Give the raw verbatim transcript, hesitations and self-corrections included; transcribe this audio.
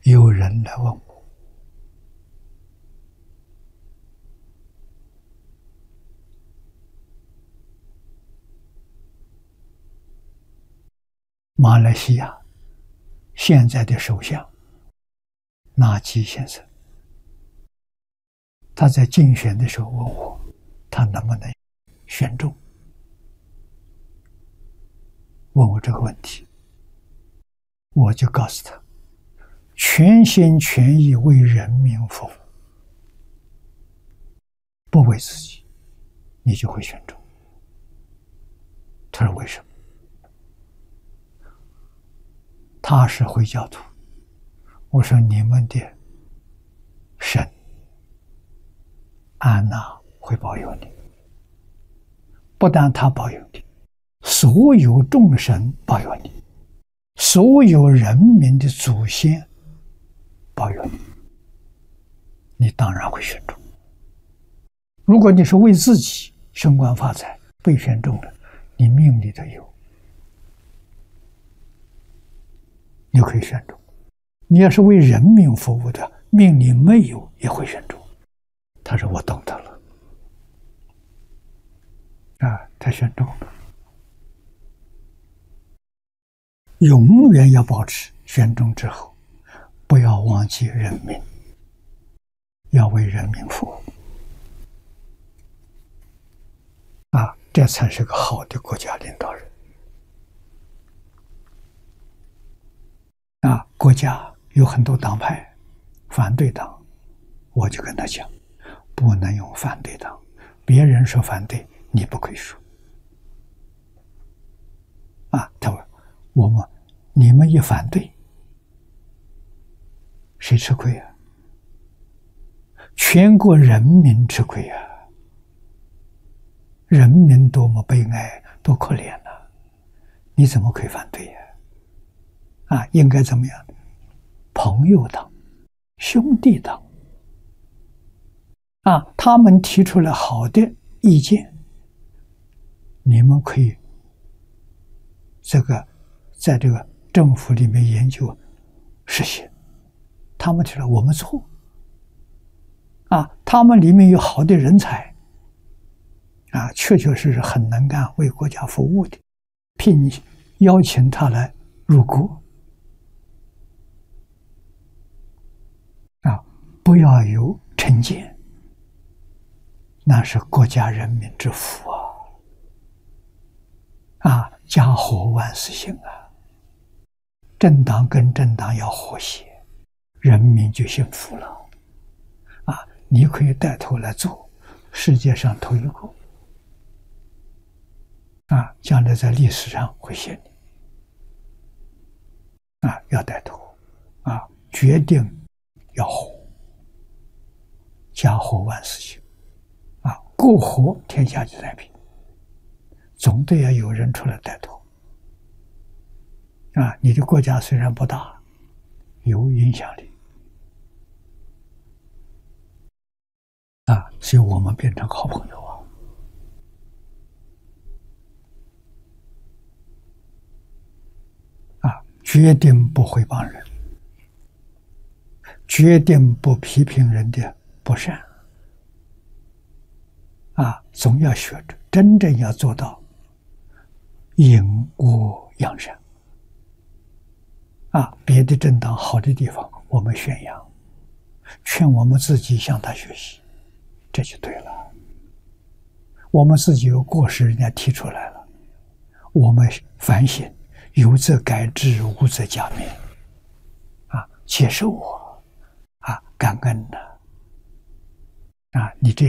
有人来问我，马来西亚现在的首相纳吉先生，他在竞选的时候问我，他能不能选中？问我这个问题，我就告诉他，全心全意为人民服务，不为自己，你就会选中。他说为什么？他是回教徒。我说你们的神安娜会保佑你，不但他保佑你，所有众神保佑你，所有人民的祖先保佑你，你当然会选中。如果你是为自己升官发财被选中了，你命里头有，你可以选中。你要是为人民服务的，命里没有也会选中。他说我懂得了，啊，他选中了。永远要保持选中之后，不要忘记人民，要为人民服务，啊，这才是个好的国家领导人。啊，国家有很多党派，反对党，我就跟他讲，不能用反对党，别人说反对，你不可以说。啊，他说我们你们一反对，谁吃亏啊？全国人民吃亏啊！人民多么悲哀，多可怜呐、啊！你怎么可以反对呀、啊？啊，应该怎么样？朋友党、兄弟党啊，他们提出了好的意见，你们可以这个在这个政府里面研究实行。他们提出我们错啊，他们里面有好的人才啊，确确实实很能干，为国家服务的，聘邀请他来入国。啊，不要有成见，那是国家人民之福啊！啊，家和万事兴啊！政党跟政党要和谐，人民就幸福了。啊，你可以带头来做，世界上头一个。啊，将来在历史上会写你。啊，要带头，啊，决定要和，家和万事兴，啊，国和天下就太平，总得要有人出来带头，啊，你的国家虽然不大，有影响力，啊，所以我们变成好朋友啊，啊，决定不会帮人，决定不批评人的不善，啊，总要学着，真正要做到隐恶扬善。啊，别的政党好的地方我们宣扬，劝我们自己向他学习，这就对了。我们自己有过失，人家提出来了，我们反省，有则改之，无则加勉。啊，接受我，啊，感恩的，啊，你这样。